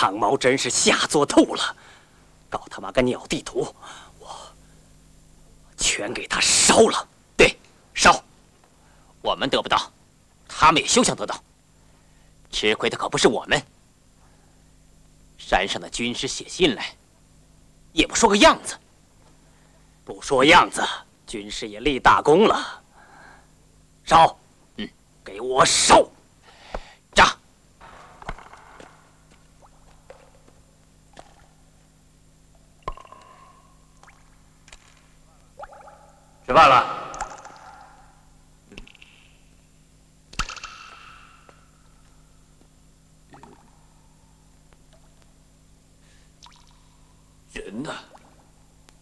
长毛真是下作透了，搞他妈个鸟地图，我全给他烧了。 对，烧。我们得不到，他们也休想得到。吃亏的可不是我们。山上的军师写信来，也不说个样子。 不说样子，军师也立大功了。烧，给我烧！ 炸！ 吃饭了。